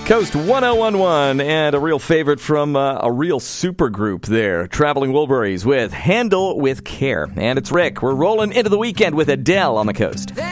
Coast 1011, and a real favorite from a real super group there, Traveling Wilburys with Handle with Care. And it's Rick. We're rolling into the weekend with Adele on the coast.